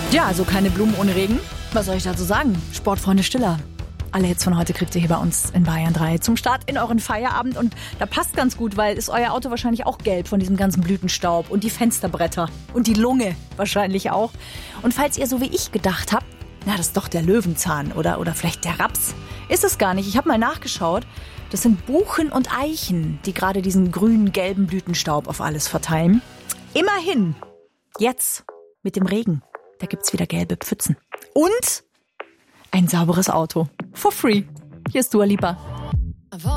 Ja, also keine Blumen ohne Regen. Was soll ich dazu sagen? Sportfreunde Stiller. Alle Hits von heute kriegt ihr hier bei uns in Bayern 3 zum Start in euren Feierabend. Und da passt ganz gut, weil ist euer Auto wahrscheinlich auch gelb von diesem ganzen Blütenstaub. Und die Fensterbretter. Und die Lunge wahrscheinlich auch. Und falls ihr so wie ich gedacht habt, na, das ist doch der Löwenzahn oder vielleicht der Raps. Ist es gar nicht. Ich habe mal nachgeschaut. Das sind Buchen und Eichen, die gerade diesen grünen, gelben Blütenstaub auf alles verteilen. Immerhin, jetzt mit dem Regen, da gibt's wieder gelbe Pfützen. Und ein sauberes Auto. For free. Hier ist Dua Lipa.